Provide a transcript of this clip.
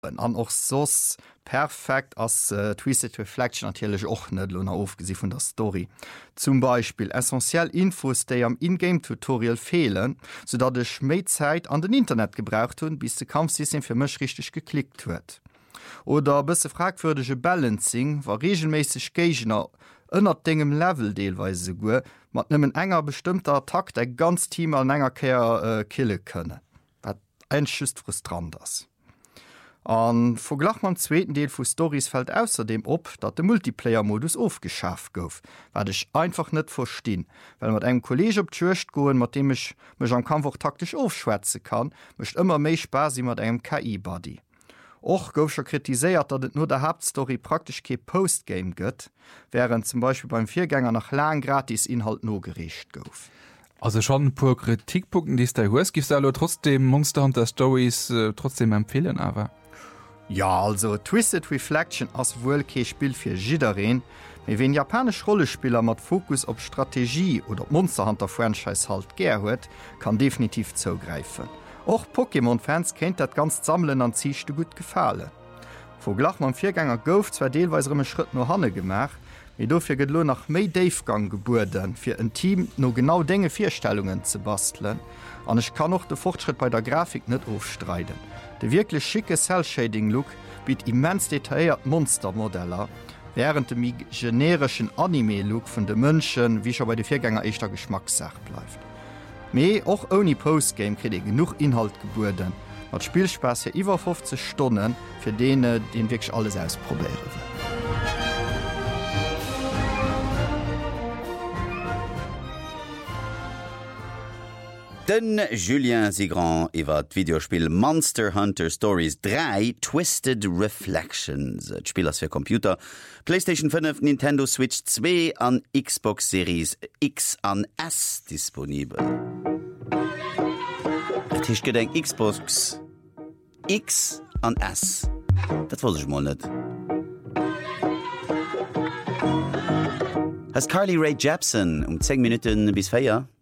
an och sos perfekt as Twisted Reflection natürlich och net Luna aufgesi von der Story. Zum Beispiel essentiell Infos, die am Ingame-Tutorial fehlen, sodat de Schmeidzeit an den Internet gebraucht hun, bis de Kampfsystem für mech richtig geklickt huet. Oder bisse fragwürdige Balancing, war regelmäßig Gegner ënner dingem Level deelweise go, mat nimmen enger bestimmter Attack der ganz Team an enger Kehr kille könne. Dat einschüst frustrant das. An verglach man zweiten Deel vu Stories fällt außerdem op, dat de Multiplayer-Modus aufgeschafft gouf, wat ich einfach net verstehen, weil mat einem Kolleg op d'Churcht goen, mat dem ich mech am Kampf auch taktisch aufschwäze kann, mischt immer méi Spaß mat einem KI-Buddy. Och goufcher kritiséiert, dat et nur der Hauptstory praktisch ke Postgame gëtt, während zum Beispiel beim Viergänger nach lang gratis Inhalt no gerecht gouf. Also schon pur Kritikpunkten, die der US gibt, also trotzdem Monster Hunter Stories trotzdem empfehlen, aber. Ja, also Twisted Reflection as wohl ke Spiel fir Jidderen, méi wenn japanisch Rollespieler mat Fokus op Strategie oder Monster Hunter Franchise halt ger huet, kann definitiv zugreifen. Och Pokémon-Fans kennt dat ganz sammeln an Zichte gut gefallen. Verglach man Viergänger gouf zwei deelweisere Schritt no hanne gemach, wie dofir get lo nach méi Davegang geburden, fir ein Team no genau denge Vierstellungen zu basteln, an ich kann noch de Fortschritt bei der Grafik net aufstreiten. De wirklich schicke Cell-Shading-Look biet immens detailliert Monstermodeller, während dem generischen Anime-Look vun de Mënschen wie schon bei de Viergänger echtter Geschmackssach bleibt. Mei och oni Postgame krit genug Inhalt geburden, mat Spielspaß ja iwwer 50 Stunden fir den wirklich alles ausprobieren will. Den Julien Sigrand iwwer d Videospiel Monster Hunter Stories 3 Twisted Reflections. Et Spiel ass fir Computer, PlayStation 5, Nintendo Switch 2 an Xbox Series X an S disponibel. Tisch gedenk Xbox X an S. Dat wollech mal net. Has Carly Rae Jepsen 10 Minuten bis 4.